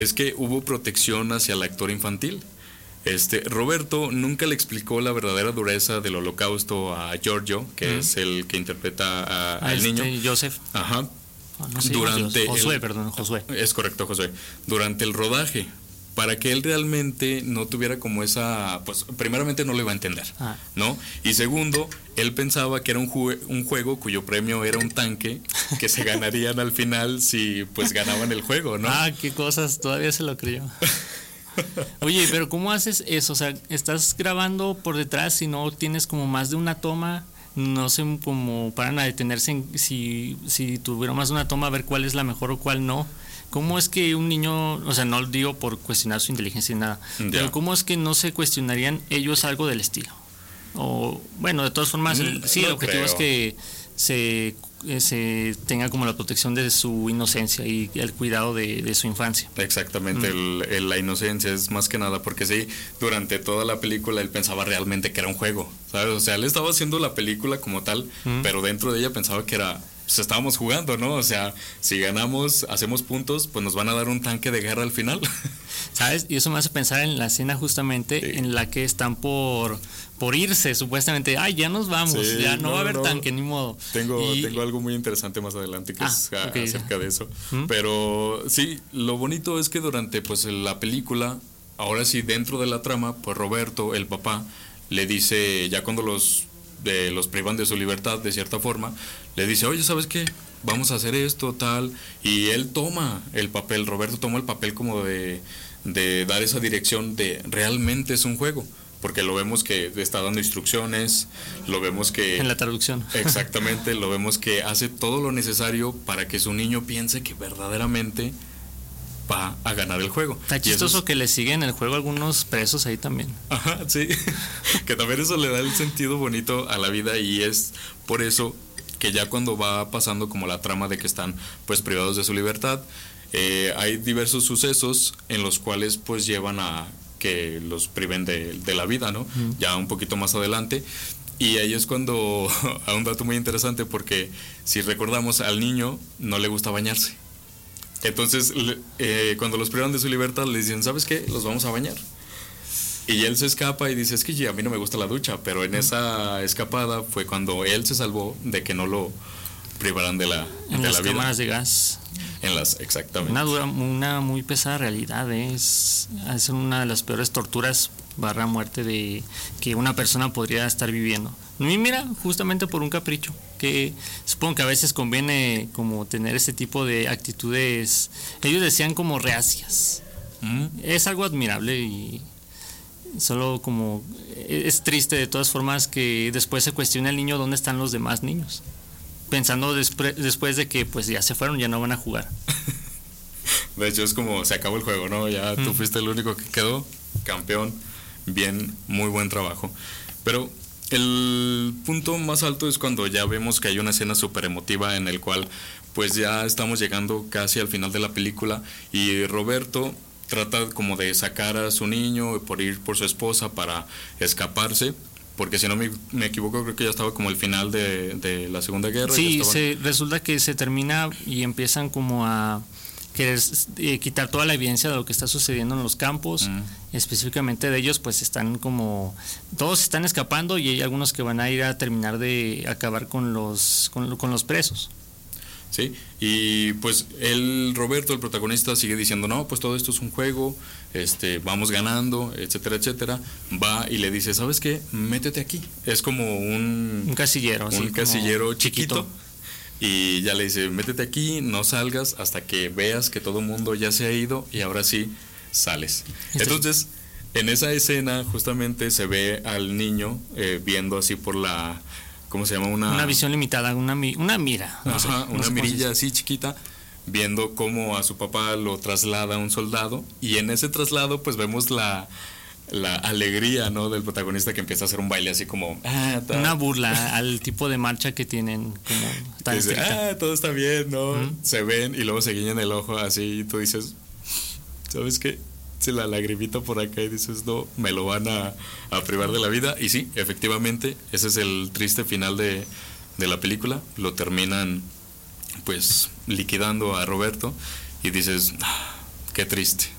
Es que hubo protección hacia el actor infantil. Roberto nunca le explicó la verdadera dureza del holocausto a Giorgio, que es el que interpreta al niño. Joseph. Ajá. No sé, Josué. Es correcto, Josué. Durante el rodaje, para que él realmente no tuviera como esa, pues primeramente no lo iba a entender, ¿no? Y segundo, él pensaba que era un juego cuyo premio era un tanque que se ganarían al final si pues ganaban el juego, ¿no? Qué cosas, todavía se lo creyó. Oye, pero ¿cómo haces eso? O sea, estás grabando por detrás y no tienes como más de una toma. No sé cómo paran a detenerse en si tuviera más de una toma, a ver cuál es la mejor o cuál no. ¿Cómo es que un niño, o sea, no lo digo por cuestionar su inteligencia ni nada, pero cómo es que no se cuestionarían ellos algo del estilo? O, bueno, de todas formas, el objetivo es que se tenga como la protección de su inocencia y el cuidado de su infancia. Exactamente, la inocencia es más que nada, porque sí, durante toda la película él pensaba realmente que era un juego, ¿sabes? O sea, él estaba haciendo la película como tal, pero dentro de ella pensaba que era, pues estábamos jugando, ¿no? O sea, si ganamos, hacemos puntos, pues nos van a dar un tanque de guerra al final. ¿Sabes? Y eso me hace pensar en la escena justamente en la que están por irse, supuestamente. Ya nos vamos, ya no va a haber tanque, ni modo. Tengo algo muy interesante más adelante que es acerca de eso. Pero sí, lo bonito es que durante pues la película, ahora sí, dentro de la trama, pues Roberto, el papá, le dice, ya cuando los privan de su libertad de cierta forma, le dice, oye, ¿sabes qué? Vamos a hacer esto, tal, y él toma el papel, Roberto toma el papel como de dar esa dirección de realmente es un juego, porque lo vemos que está dando instrucciones, lo vemos que... En la traducción. Exactamente, lo vemos que hace todo lo necesario para que su niño piense que verdaderamente va a ganar el juego. Está chistoso que le siguen el juego algunos presos ahí también. Ajá, sí, que también eso le da el sentido bonito a la vida, y es por eso que ya cuando va pasando como la trama de que están pues privados de su libertad, hay diversos sucesos en los cuales pues llevan a que los priven de la vida, ¿no? Ya un poquito más adelante. Y ahí es cuando, a un dato muy interesante, porque si recordamos, al niño no le gusta bañarse. Entonces, cuando los privan de su libertad, le dicen, ¿sabes qué? Los vamos a bañar. Y él se escapa y dice, es que a mí no me gusta la ducha, pero en esa escapada fue cuando él se salvó de que no lo privaran de la vida. En las cámaras de gas. Exactamente. Una muy pesada realidad, es una de las peores torturas / muerte de que una persona podría estar viviendo. Y mira, justamente por un capricho, que supongo que a veces conviene como tener ese tipo de actitudes, ellos decían como reacias. Es algo admirable y solo como es triste de todas formas que después se cuestione al niño dónde están los demás niños, pensando después de que pues ya se fueron, ya no van a jugar. De hecho es como se acabó el juego, ¿no? Ya tú fuiste el único que quedó campeón. Bien, muy buen trabajo. Pero el punto más alto es cuando ya vemos que hay una escena súper emotiva en el cual pues ya estamos llegando casi al final de la película y Roberto trata como de sacar a su niño por ir por su esposa para escaparse, porque si no me equivoco creo que ya estaba como el final de la Segunda Guerra. Sí, resulta que se termina y empiezan como a querer quitar toda la evidencia de lo que está sucediendo en los campos, específicamente de ellos, pues están como, todos están escapando y hay algunos que van a ir a terminar de acabar con los presos. Sí, y pues Roberto, el protagonista, sigue diciendo, no, pues todo esto es un juego, vamos ganando, etcétera, etcétera. Va y le dice, ¿sabes qué? Métete aquí. Es como un casillero, así, un casillero chiquito. Y ya le dice, métete aquí, no salgas hasta que veas que todo el mundo ya se ha ido y ahora sí sales. Entonces, en esa escena justamente se ve al niño viendo así por la... ¿Cómo se llama? Una visión limitada, una mira. Ajá, una mirilla así chiquita, viendo cómo a su papá lo traslada un soldado, y en ese traslado pues vemos la alegría, ¿no?, del protagonista, que empieza a hacer un baile así como... una burla al tipo de marcha que tienen, como tan dice, todo está bien, ¿no? Se ven y luego se guiñan el ojo así y tú dices, ¿sabes qué? Se la lagrimita por acá y dices, no, me lo van a privar de la vida. Y sí, efectivamente, ese es el triste final de la película. Lo terminan pues liquidando a Roberto y dices, Qué triste.